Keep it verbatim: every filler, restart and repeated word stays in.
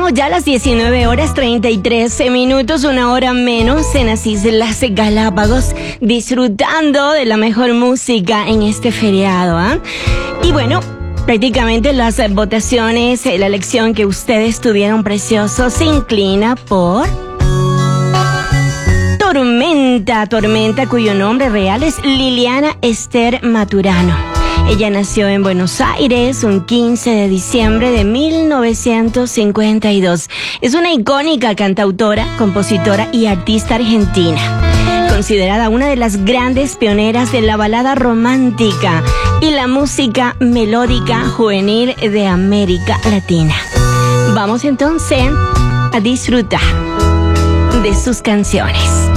Estamos ya a las diecinueve horas treinta y tres minutos, una hora menos en las Islas Galápagos, disfrutando de la mejor música en este feriado, ¿eh? Y bueno, prácticamente las votaciones, la elección que ustedes tuvieron precioso se inclina por Tormenta, Tormenta, cuyo nombre real es Liliana Esther Maturano. Ella nació en Buenos Aires un quince de diciembre de mil novecientos cincuenta y dos. Es una icónica cantautora, compositora y artista argentina, considerada una de las grandes pioneras de la balada romántica y la música melódica juvenil de América Latina. Vamos entonces a disfrutar de sus canciones.